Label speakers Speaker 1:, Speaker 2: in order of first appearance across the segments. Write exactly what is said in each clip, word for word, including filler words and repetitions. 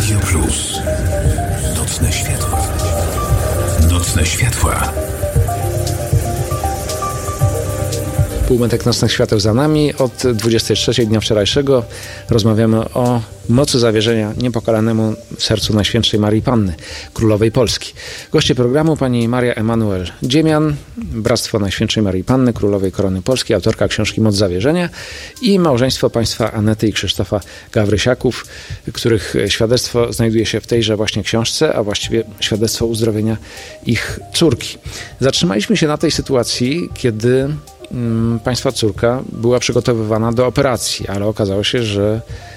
Speaker 1: Radio Plus. Nocne światła. Nocne światła.
Speaker 2: Półmetek Nocnych Świateł za nami. Od dwudziestej trzeciej dnia wczorajszego rozmawiamy o mocy zawierzenia niepokalanemu w sercu Najświętszej Marii Panny, Królowej Polski. Goście programu pani Maria Emanuel Dziemian, Bractwo Najświętszej Marii Panny, Królowej Korony Polskiej, autorka książki Moc Zawierzenia, i małżeństwo państwa Anety i Krzysztofa Gawrysiaków, których świadectwo znajduje się w tejże właśnie książce, a właściwie świadectwo uzdrowienia ich córki. Zatrzymaliśmy się na tej sytuacji, kiedy państwa córka była przygotowywana do operacji, ale okazało się, że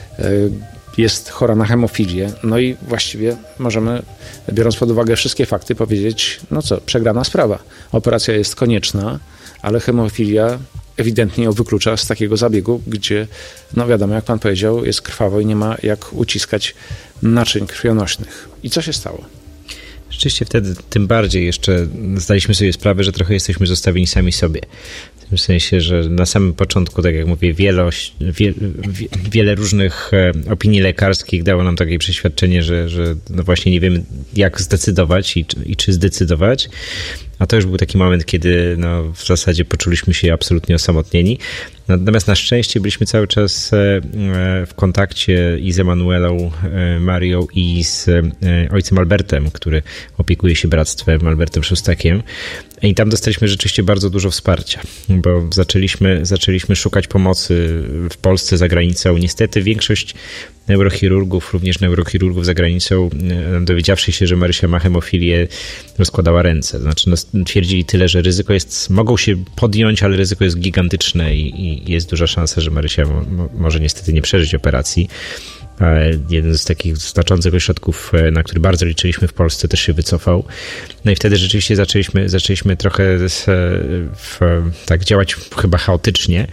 Speaker 2: jest chora na hemofilię. No i właściwie możemy, biorąc pod uwagę wszystkie fakty, powiedzieć, no co, przegrana sprawa. Operacja jest konieczna, ale hemofilia ewidentnie ją wyklucza z takiego zabiegu, gdzie, no wiadomo, jak pan powiedział, jest krwawo i nie ma jak uciskać naczyń krwionośnych. I co się stało?
Speaker 3: Rzeczywiście wtedy tym bardziej jeszcze zdaliśmy sobie sprawę, że trochę jesteśmy zostawieni sami sobie. W tym sensie, że na samym początku, tak jak mówię, wielość, wie, wie, wiele różnych opinii lekarskich dało nam takie przeświadczenie, że, że no właśnie nie wiemy, jak zdecydować i, i czy zdecydować. A to już był taki moment, kiedy no, w zasadzie poczuliśmy się absolutnie osamotnieni. Natomiast na szczęście byliśmy cały czas w kontakcie i z Emanuelą Marią, i z ojcem Albertem, który opiekuje się bractwem, Albertem Szustakiem. I tam dostaliśmy rzeczywiście bardzo dużo wsparcia, bo zaczęliśmy, zaczęliśmy szukać pomocy w Polsce, za granicą. Niestety większość neurochirurgów, również neurochirurgów za granicą, dowiedziawszy się, że Marysia ma hemofilię, rozkładała ręce. Znaczy no, twierdzili tyle, że ryzyko jest, mogą się podjąć, ale ryzyko jest gigantyczne i, i jest duża szansa, że Marysia mo, może niestety nie przeżyć operacji. Jeden z takich znaczących ośrodków, na który bardzo liczyliśmy w Polsce, też się wycofał. No i wtedy rzeczywiście zaczęliśmy, zaczęliśmy trochę w, w, tak działać chyba chaotycznie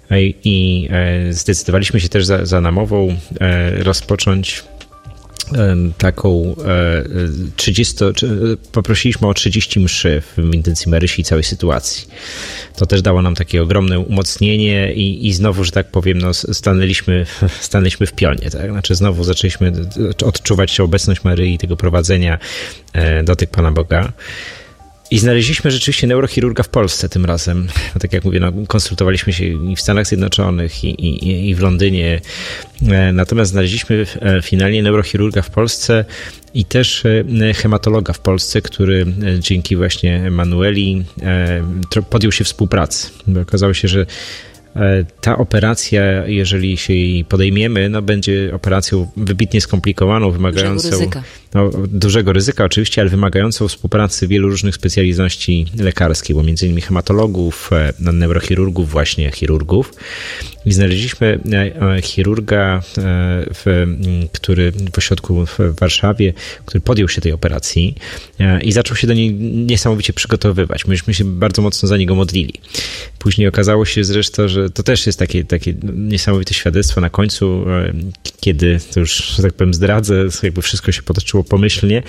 Speaker 3: i zdecydowaliśmy się też za, za namową rozpocząć taką trzydzieści, poprosiliśmy o trzydzieści mszy w intencji Marysi i całej sytuacji. To też dało nam takie ogromne umocnienie i, i znowu, że tak powiem, no, stanęliśmy, stanęliśmy w pionie. Tak? Znaczy znowu zaczęliśmy odczuwać obecność Maryi i tego prowadzenia, dotyk Pana Boga. I znaleźliśmy rzeczywiście neurochirurga w Polsce tym razem. No, tak jak mówię, no, konsultowaliśmy się i w Stanach Zjednoczonych, i, i, i w Londynie. Natomiast znaleźliśmy finalnie neurochirurga w Polsce i też hematologa w Polsce, który dzięki właśnie Emanueli podjął się współpracy. Bo okazało się, że ta operacja, jeżeli się jej podejmiemy, no będzie operacją wybitnie skomplikowaną, wymagającą
Speaker 4: dużego ryzyka.
Speaker 3: No, dużego ryzyka oczywiście, ale wymagającą współpracy wielu różnych specjalizacji lekarskich, bo między innymi hematologów, neurochirurgów, właśnie chirurgów. I znaleźliśmy chirurga, w, który w ośrodku w Warszawie, który podjął się tej operacji i zaczął się do niej niesamowicie przygotowywać. Myśmy się bardzo mocno za niego modlili. Później okazało się zresztą, że to też jest takie, takie niesamowite świadectwo na końcu, kiedy, to już, że tak powiem, zdradzę, jakby wszystko się potoczyło pomyślnie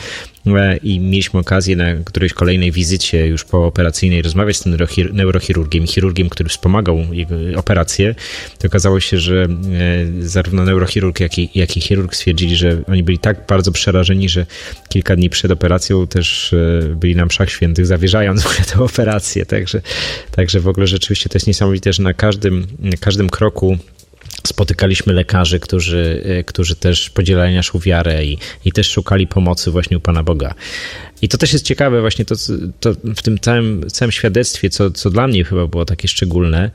Speaker 3: i mieliśmy okazję na którejś kolejnej wizycie już pooperacyjnej rozmawiać z tym neurochirurgiem, chirurgiem, który wspomagał jego operację. To okazało się, że zarówno neurochirurg, jak i, jak i chirurg stwierdzili, że oni byli tak bardzo przerażeni, że kilka dni przed operacją też byli na mszach świętych, zawierzając tę operację. Także, także w ogóle rzeczywiście to jest niesamowite, że na każdym, na każdym kroku spotykaliśmy lekarzy, którzy, którzy też podzielali naszą wiarę i, i też szukali pomocy właśnie u Pana Boga. I to też jest ciekawe właśnie to, to w tym całym, całym świadectwie, co, co dla mnie chyba było takie szczególne,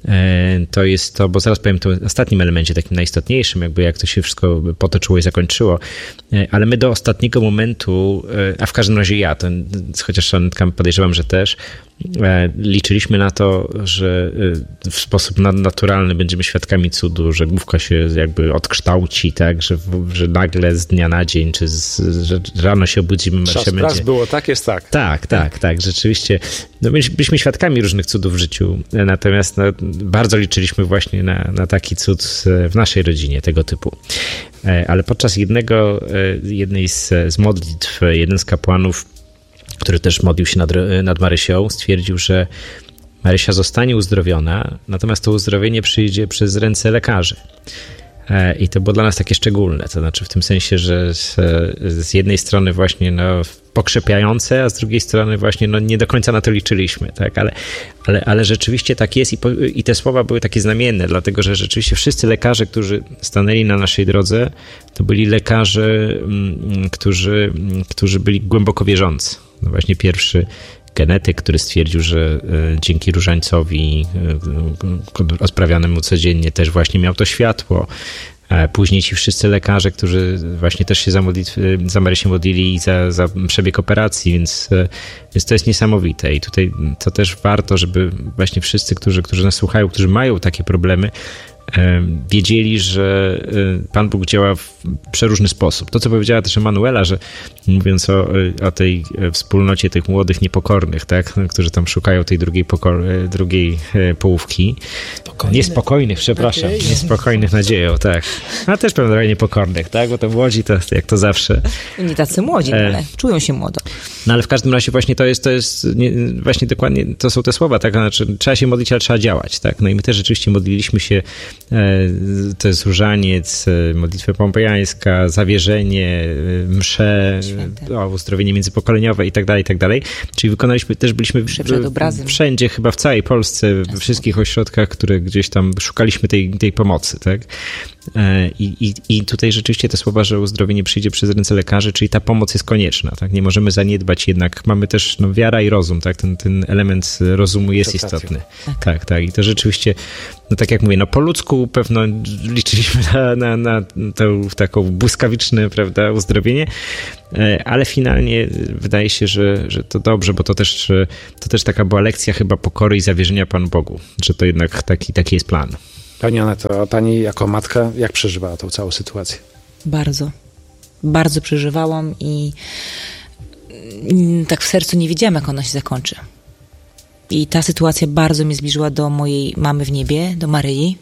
Speaker 3: to jest to, bo zaraz powiem o ostatnim elemencie, takim najistotniejszym, jakby jak to się wszystko potoczyło i zakończyło, ale my do ostatniego momentu, a w każdym razie ja, to, chociaż podejrzewam, że też, liczyliśmy na to, że w sposób nadnaturalny będziemy świadkami cudu, że główka się jakby odkształci, tak, że, że nagle z dnia na dzień, czy z, że rano się obudzimy, Marysia będzie...
Speaker 2: było tak, jest tak.
Speaker 3: Tak, tak, tak, rzeczywiście. No, byliśmy świadkami różnych cudów w życiu, natomiast no, bardzo liczyliśmy właśnie na, na taki cud w naszej rodzinie, tego typu. Ale podczas jednego, jednej z, z modlitw, jeden z kapłanów, który też modlił się nad, nad Marysią, stwierdził, że Marysia zostanie uzdrowiona, natomiast to uzdrowienie przyjdzie przez ręce lekarzy. I to było dla nas takie szczególne, to znaczy w tym sensie, że z, z jednej strony właśnie no, pokrzepiające, a z drugiej strony właśnie no, nie do końca na to liczyliśmy, tak, ale, ale, ale rzeczywiście tak jest i, po, i te słowa były takie znamienne, dlatego że rzeczywiście wszyscy lekarze, którzy stanęli na naszej drodze, to byli lekarze, którzy, którzy byli głęboko wierzący. No właśnie pierwszy genetyk, który stwierdził, że dzięki różańcowi rozprawianemu codziennie też właśnie miał to światło. Później ci wszyscy lekarze, którzy właśnie też się za, modlitwy, za Maryję się modlili i za, za przebieg operacji, więc, więc to jest niesamowite i tutaj to też warto, żeby właśnie wszyscy, którzy, którzy nas słuchają, którzy mają takie problemy, wiedzieli, że Pan Bóg działa w przeróżny sposób. To, co powiedziała też Emanuela, że mówiąc o, o tej wspólnocie tych młodych niepokornych, tak, którzy tam szukają tej drugiej, pokor- drugiej połówki. Spokojny. Niespokojnych, przepraszam. Nadzieję. Niespokojnych nadzieją, tak. A też pewnie trochę niepokornych, tak, bo to młodzi to jak to zawsze.
Speaker 4: Nie tacy młodzi, e... ale czują się młodo.
Speaker 3: No ale w każdym razie właśnie to jest, to jest nie, właśnie dokładnie, to są te słowa, tak, znaczy trzeba się modlić, ale trzeba działać, tak. No i my też rzeczywiście modliliśmy się. To jest różaniec, modlitwa pompejańska, zawierzenie, msze, o, uzdrowienie międzypokoleniowe i tak dalej, i tak dalej. Czyli wykonaliśmy, też byliśmy w, wszędzie, chyba w całej Polsce, we wszystkich ośrodkach, które gdzieś tam szukaliśmy tej, tej pomocy, tak? I, i, I tutaj rzeczywiście te słowa, że uzdrowienie przyjdzie przez ręce lekarzy, czyli ta pomoc jest konieczna, tak? Nie możemy zaniedbać jednak, mamy też no, wiara i rozum, tak? Ten, ten element rozumu jest istotny. Tak. tak, tak. I to rzeczywiście, no tak jak mówię, no po ludzku pewno liczyliśmy na, na, na tą taką błyskawiczne, prawda, uzdrowienie, ale finalnie wydaje się, że, że to dobrze, bo to też, to też taka była lekcja chyba pokory i zawierzenia Panu Bogu, że to jednak taki, taki jest plan.
Speaker 2: Pani Aneto, a pani jako matka, jak przeżywała tą całą sytuację?
Speaker 4: Bardzo. Bardzo przeżywałam i tak w sercu nie wiedziałam, jak ona się zakończy. I ta sytuacja bardzo mnie zbliżyła do mojej mamy w niebie, do Maryi.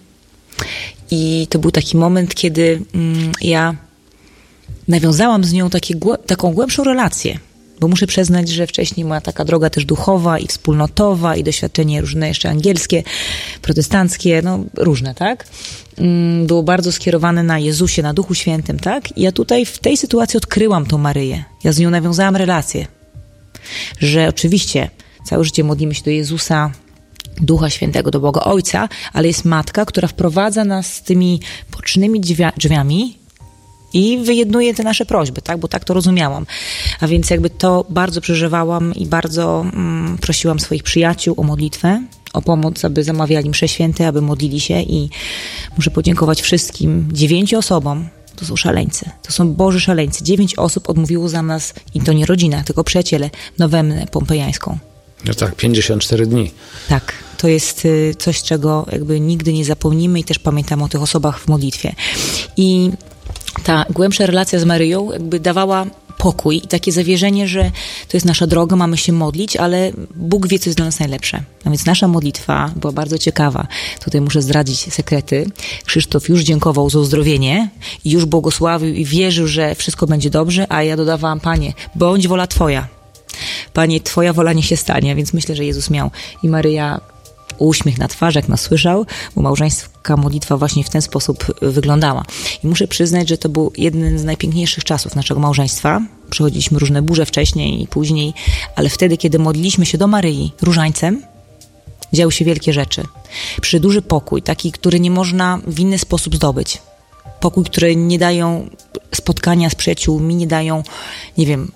Speaker 4: I to był taki moment, kiedy mm, ja nawiązałam z nią takie, taką głębszą relację. Bo muszę przyznać, że wcześniej moja taka droga też duchowa i wspólnotowa i doświadczenie różne jeszcze angielskie, protestanckie, no różne, tak? Było bardzo skierowane na Jezusie, na Duchu Świętym, tak? I ja tutaj w tej sytuacji odkryłam tą Maryję. Ja z nią nawiązałam relację. Że oczywiście całe życie modlimy się do Jezusa, Ducha Świętego, do Boga Ojca, ale jest matka, która wprowadza nas tymi bocznymi drzwiami i wyjednuje te nasze prośby, tak? Bo tak to rozumiałam. A więc jakby to bardzo przeżywałam i bardzo mm, prosiłam swoich przyjaciół o modlitwę, o pomoc, aby zamawiali msze święte, aby modlili się i muszę podziękować wszystkim dziewięciu osobom. To są szaleńcy. To są Boży szaleńcy. Dziewięć osób odmówiło za nas, i to nie rodzina, tylko przyjaciele, nowennę pompejańską.
Speaker 2: No tak, pięćdziesiąt cztery dni.
Speaker 4: Tak, to jest coś, czego jakby nigdy nie zapomnimy i też pamiętamy o tych osobach w modlitwie. I ta głębsza relacja z Maryją jakby dawała pokój i takie zawierzenie, że to jest nasza droga, mamy się modlić, ale Bóg wie, co jest dla nas najlepsze. A więc nasza modlitwa była bardzo ciekawa. Tutaj muszę zdradzić sekrety. Krzysztof już dziękował za uzdrowienie i już błogosławił i wierzył, że wszystko będzie dobrze, a ja dodawałam: Panie, bądź wola Twoja. Panie, Twoja wola niech się stanie. Więc myślę, że Jezus miał i Maryja uśmiech na twarzy, jak nas słyszał, bo małżeńska modlitwa właśnie w ten sposób wyglądała. I muszę przyznać, że to był jeden z najpiękniejszych czasów naszego małżeństwa. Przechodziliśmy różne burze wcześniej i później, ale wtedy, kiedy modliliśmy się do Maryi różańcem, działy się wielkie rzeczy. Przy duży pokój, taki, który nie można w inny sposób zdobyć. Pokój, który nie dają spotkania z przyjaciółmi, nie dają, nie wiem,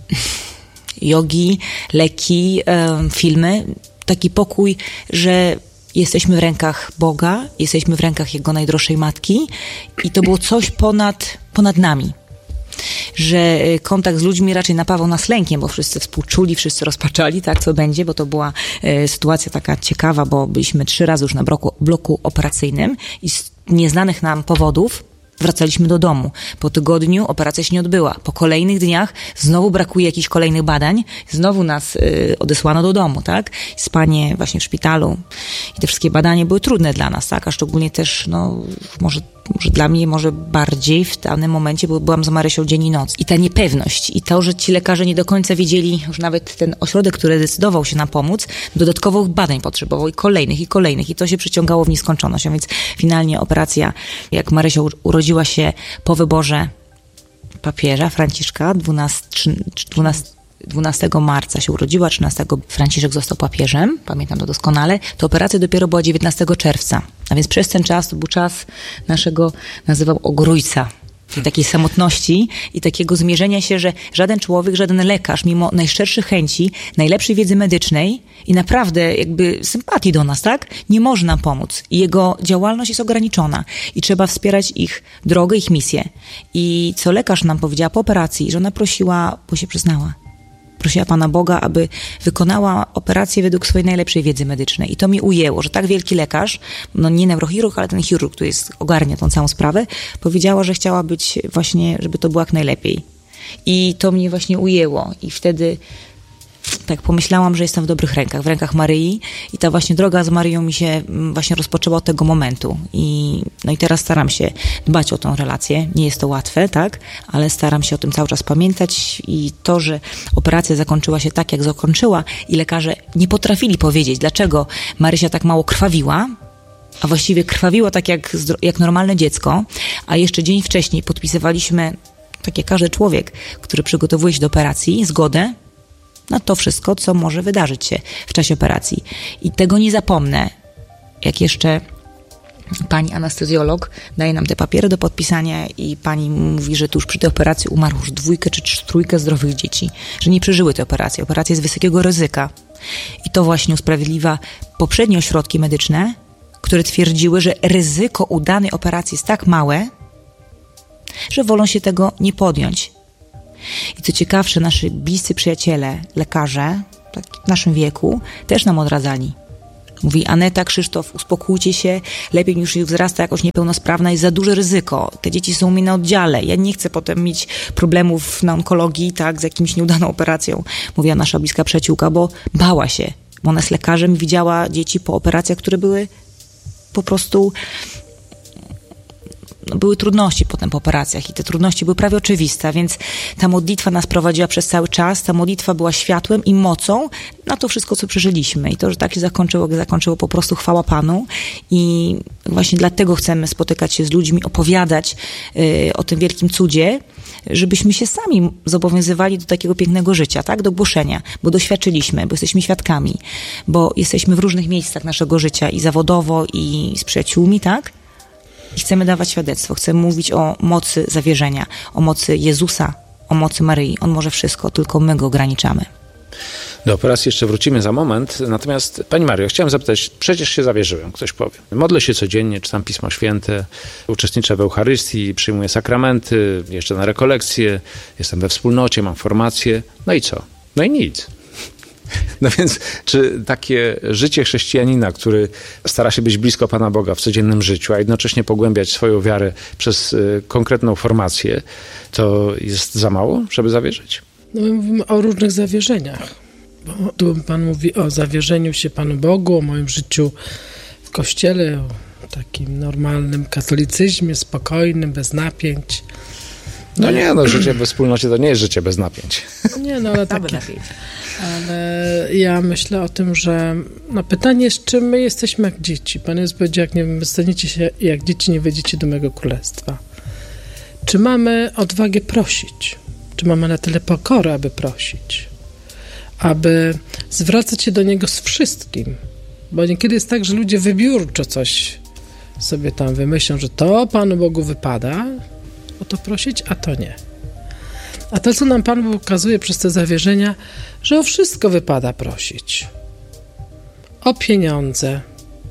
Speaker 4: jogi, leki, um, filmy. Taki pokój, że jesteśmy w rękach Boga, jesteśmy w rękach Jego najdroższej Matki i to było coś ponad, ponad nami. Że kontakt z ludźmi raczej napawał nas lękiem, bo wszyscy współczuli, wszyscy rozpaczali, tak, co będzie, bo to była e, sytuacja taka ciekawa, bo byliśmy trzy razy już na bloku, bloku operacyjnym i z nieznanych nam powodów wracaliśmy do domu. Po tygodniu operacja się nie odbyła. Po kolejnych dniach znowu brakuje jakichś kolejnych badań. Znowu nas y, odesłano do domu, tak? Spanie właśnie w szpitalu. I te wszystkie badania były trudne dla nas, tak? A szczególnie też, no, może może dla mnie może bardziej w danym momencie, bo byłam z Marysią dzień i noc. I ta niepewność i to, że ci lekarze nie do końca wiedzieli, już nawet ten ośrodek, który decydował się nam pomóc, dodatkowych badań potrzebował i kolejnych, i kolejnych. I to się przyciągało w nieskończoność. A więc finalnie operacja, jak Marysia urodziła się po wyborze papieża Franciszka, dwunastego marca się urodziła, trzynastego Franciszek został papieżem, pamiętam to doskonale, to operacja dopiero była dziewiętnastego czerwca. A więc przez ten czas to był czas naszego, nazywał ogrójca, czyli takiej samotności i takiego zmierzenia się, że żaden człowiek, żaden lekarz, mimo najszczerszych chęci, najlepszej wiedzy medycznej i naprawdę jakby sympatii do nas, tak, nie może nam pomóc. I jego działalność jest ograniczona i trzeba wspierać ich drogę, ich misję. I co lekarz nam powiedziała po operacji, że ona prosiła, bo się przyznała, prosiła Pana Boga, aby wykonała operację według swojej najlepszej wiedzy medycznej. I to mi ujęło, że tak wielki lekarz, no nie neurochirurg, ale ten chirurg, który jest, ogarnia tą całą sprawę, powiedziała, że chciała być właśnie, żeby to było jak najlepiej. I to mnie właśnie ujęło. I wtedy tak pomyślałam, że jestem w dobrych rękach, w rękach Maryi i ta właśnie droga z Maryją mi się właśnie rozpoczęła od tego momentu. I, no i teraz staram się dbać o tą relację. Nie jest to łatwe, tak? Ale staram się o tym cały czas pamiętać i to, że operacja zakończyła się tak, jak zakończyła i lekarze nie potrafili powiedzieć, dlaczego Marysia tak mało krwawiła, a właściwie krwawiła tak jak, jak normalne dziecko, a jeszcze dzień wcześniej podpisywaliśmy, tak jak każdy człowiek, który przygotowuje się do operacji, zgodę na to wszystko, co może wydarzyć się w czasie operacji. I tego nie zapomnę, jak jeszcze pani anestezjolog daje nam te papiery do podpisania i pani mówi, że tuż przy tej operacji umarło już dwójkę czy trójkę zdrowych dzieci, że nie przeżyły tej operacji. Operacja jest wysokiego ryzyka. I to właśnie usprawiedliwia poprzednie ośrodki medyczne, które twierdziły, że ryzyko udanej operacji jest tak małe, że wolą się tego nie podjąć. I co ciekawsze, nasi bliscy przyjaciele, lekarze, tak w naszym wieku, też nam odradzali. Mówi: Aneta, Krzysztof, uspokójcie się, lepiej niż ich wzrasta jakoś niepełnosprawna, jest za duże ryzyko. Te dzieci są u mnie na oddziale. Ja nie chcę potem mieć problemów na onkologii, tak, z jakimś nieudaną operacją, mówiła nasza bliska przyjaciółka, bo bała się. Bo ona jest lekarzem i widziała dzieci po operacjach, które były po prostu... No, były trudności potem po operacjach i te trudności były prawie oczywiste, więc ta modlitwa nas prowadziła przez cały czas, ta modlitwa była światłem i mocą na to wszystko, co przeżyliśmy. I to, że tak się zakończyło, jak zakończyło, po prostu chwała Panu. I właśnie dlatego chcemy spotykać się z ludźmi, opowiadać y, o tym wielkim cudzie, żebyśmy się sami zobowiązywali do takiego pięknego życia, tak? Do głoszenia, bo doświadczyliśmy, bo jesteśmy świadkami, bo jesteśmy w różnych miejscach naszego życia i zawodowo, i z przyjaciółmi, tak? I chcemy dawać świadectwo, chcemy mówić o mocy zawierzenia, o mocy Jezusa, o mocy Maryi. On może wszystko, tylko my go ograniczamy.
Speaker 2: Do operacji jeszcze wrócimy za moment. Natomiast Pani Mario, chciałem zapytać, przecież się zawierzyłem, ktoś powie. Modlę się codziennie, czytam Pismo Święte, uczestniczę w Eucharystii, przyjmuję sakramenty, jeszcze na rekolekcje, jestem we wspólnocie, mam formację. No i co? No i nic. No więc, czy takie życie chrześcijanina, który stara się być blisko Pana Boga w codziennym życiu, a jednocześnie pogłębiać swoją wiarę przez y, konkretną formację, to jest za mało, żeby zawierzyć?
Speaker 5: No my mówimy o różnych zawierzeniach. Bo tu Pan mówi o zawierzeniu się Panu Bogu, o moim życiu w Kościele, o takim normalnym katolicyzmie, spokojnym, bez napięć.
Speaker 2: No nie, no życie we wspólnocie to nie jest życie bez napięć.
Speaker 5: Nie, no ale takie... Ale ja myślę o tym, że no pytanie jest, czy my jesteśmy jak dzieci. Pan Jezus powiedział, jak nie wiem, staniecie się jak dzieci, nie wejdziecie do mego królestwa. Czy mamy odwagę prosić? Czy mamy na tyle pokory, aby prosić? Aby zwracać się do Niego z wszystkim? Bo niekiedy jest tak, że ludzie wybiórczo coś sobie tam wymyślą, że to Panu Bogu wypada o to prosić, a to nie. A to, co nam Pan Bóg pokazuje przez te zawierzenia, że o wszystko wypada prosić. O pieniądze,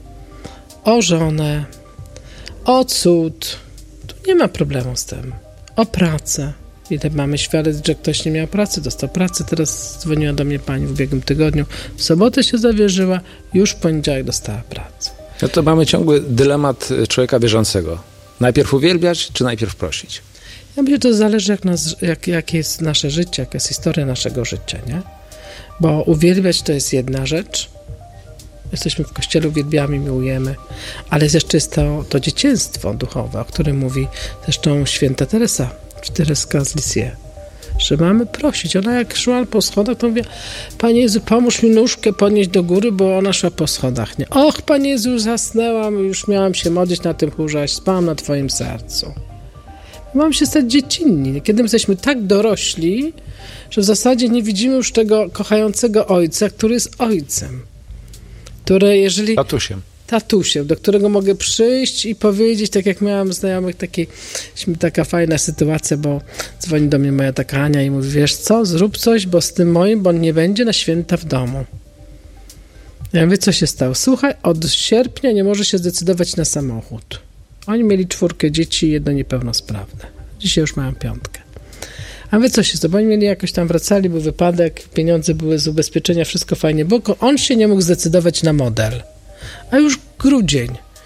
Speaker 5: o żonę, o cud. Tu nie ma problemu z tym. O pracę. Ile mamy świadectw, że ktoś nie miał pracy, dostał pracę. Teraz dzwoniła do mnie pani w ubiegłym tygodniu. W sobotę się zawierzyła, już w poniedziałek dostała pracę.
Speaker 2: No to mamy ciągły dylemat człowieka wierzącego. Najpierw uwielbiać, czy najpierw prosić?
Speaker 5: Ja myślę, że to zależy, jak, nas, jak, jakie jest nasze życie, jaka jest historia naszego życia, nie? Bo uwielbiać to jest jedna rzecz, Jesteśmy w kościele, uwielbiamy, miłujemy, ale jeszcze jest to, to dzieciństwo duchowe, o którym mówi zresztą święta Teresa, czy Tereska z Lisieux, że mamy prosić. Ona jak szła po schodach, to mówi: Panie Jezu, pomóż mi nóżkę podnieść do góry, bo ona szła po schodach. Nie. Och, Panie Jezu, już zasnęłam, już miałam się modlić na tym chórze, aż spałam na Twoim sercu. Mamy się stać dziecinni. Kiedy my jesteśmy tak dorośli, że w zasadzie nie widzimy już tego kochającego ojca, który jest ojcem. Które jeżeli...
Speaker 2: Tatusiem.
Speaker 5: Tatusiem, do którego mogę przyjść i powiedzieć, tak jak miałam znajomych, taki, taka fajna sytuacja, bo dzwoni do mnie moja taka Ania i mówi: wiesz co, zrób coś, bo z tym moim, bo on nie będzie na święta w domu. Ja mówię: co się stało? Słuchaj, od sierpnia nie może się zdecydować na samochód. Oni mieli czwórkę dzieci i jedno niepełnosprawne. Dzisiaj już mają piątkę. A wy co się stało? Oni mieli jakoś tam, wracali, był wypadek, pieniądze były z ubezpieczenia, wszystko fajnie, bo on się nie mógł zdecydować na model. A już grudzień.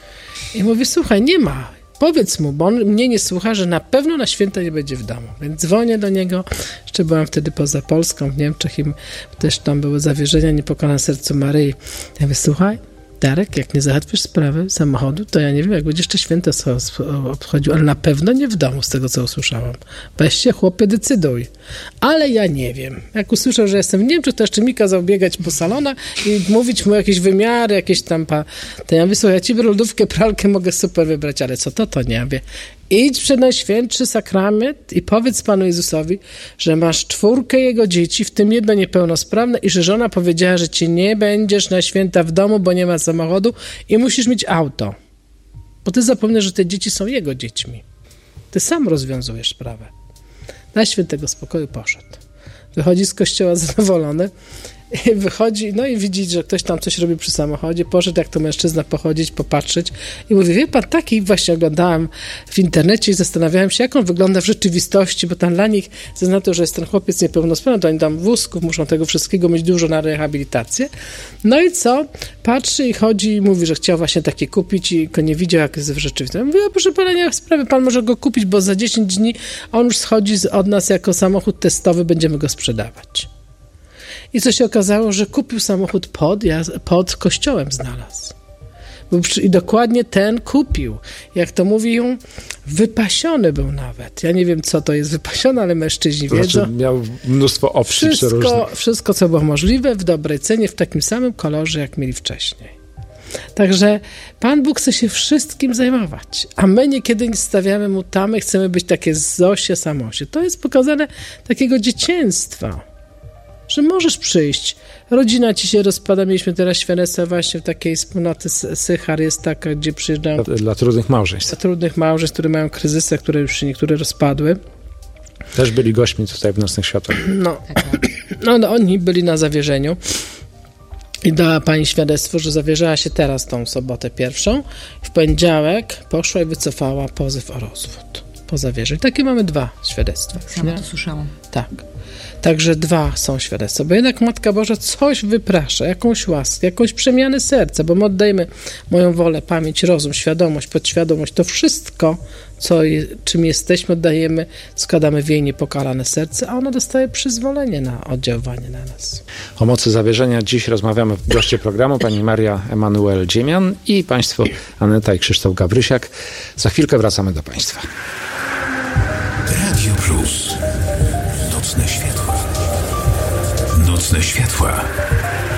Speaker 5: I mówię: słuchaj, nie ma. Powiedz mu, bo on mnie nie słucha, że na pewno na święta nie będzie w domu. Więc dzwonię do niego. Jeszcze byłam wtedy poza Polską, w Niemczech, i też tam były zawierzenia Niepokalane sercu Maryi. Ja mówię: słuchaj, Darek, jak nie załatwisz sprawy samochodu, to ja nie wiem, jak będziesz te święta obchodził, ale na pewno nie w domu, z tego co usłyszałam. Weź się, chłopie, decyduj. Ale ja nie wiem. Jak usłyszał, że jestem w Niemczech, to jeszcze mi kazał biegać po salonach i mówić mu jakieś wymiary, jakieś tam... Pa... To ja mówię: słuchaj, ja ci lodówkę, pralkę mogę super wybrać, ale co to, to nie. Ja mówię: idź przed Najświętszy Sakrament i powiedz Panu Jezusowi, że masz czwórkę Jego dzieci, w tym jedno niepełnosprawne, i że żona powiedziała, że ci nie będziesz na święta w domu, bo nie ma samochodu i musisz mieć auto. Bo ty zapomniesz, że te dzieci są Jego dziećmi. Ty sam rozwiązujesz sprawę. Na świętego spokoju poszedł. Wychodzi z kościoła zadowolony. I wychodzi, no i widzi, że ktoś tam coś robi przy samochodzie, poszedł jak to mężczyzna pochodzić, popatrzeć i mówi: wie pan, taki właśnie oglądałem w internecie i zastanawiałem się, jak on wygląda w rzeczywistości, bo tam dla nich, ze względu na to, że jest ten chłopiec niepełnosprawny, to oni tam wózków, muszą tego wszystkiego mieć dużo na rehabilitację. No i co? Patrzy i chodzi i mówi, że chciał właśnie takie kupić i go nie widział, jak jest w rzeczywistości. Ja mówię: o, proszę pana, nie ma sprawy, pan może go kupić, bo za dziesięć dni on już schodzi od nas jako samochód testowy, będziemy go sprzedawać. I co się okazało, że kupił samochód pod, pod kościołem znalazł. I dokładnie ten kupił. Jak to mówią, wypasiony był nawet. Ja nie wiem, co to jest wypasiony, ale mężczyźni
Speaker 2: to
Speaker 5: wiedzą.
Speaker 2: Znaczy miał mnóstwo opcji
Speaker 5: wszystko, wszystko, co było możliwe, w dobrej cenie, w takim samym kolorze, jak mieli wcześniej. Także Pan Bóg chce się wszystkim zajmować, a my niekiedy stawiamy mu tamy, chcemy być takie Zosie, Samosie. To jest pokazane takiego dzieciństwa, że możesz przyjść. Rodzina ci się rozpada. Mieliśmy teraz świadectwo właśnie w takiej wspólnoty Sychar jest taka, gdzie przyjeżdżają...
Speaker 2: Dla, dla trudnych małżeństw.
Speaker 5: Dla trudnych małżeństw, które mają kryzysy, które już się niektóre rozpadły.
Speaker 2: Też byli gośćmi tutaj w Nocnych Światłach.
Speaker 5: No, no, no oni byli na zawierzeniu. I dała pani świadectwo, że zawierzała się teraz tą sobotę pierwszą. W poniedziałek poszła i wycofała pozew o rozwód po zawierzeniu. Takie mamy dwa świadectwa.
Speaker 4: Sama to słyszałam.
Speaker 5: Tak. Także dwa są świadectwa, bo jednak Matka Boża coś wyprasza, jakąś łaskę, jakąś przemianę serca, bo my oddajemy moją wolę, pamięć, rozum, świadomość, podświadomość, to wszystko, co, czym jesteśmy, oddajemy, składamy w jej niepokalane serce, a ona dostaje przyzwolenie na oddziaływanie na nas.
Speaker 2: O mocy zawierzenia dziś rozmawiamy w goście programu, pani Maria Emanuel Dziemian i państwo Aneta i Krzysztof Gabrysiak. Za chwilkę wracamy do państwa.
Speaker 1: Radio Plus. Nocne światła. Nocne światła.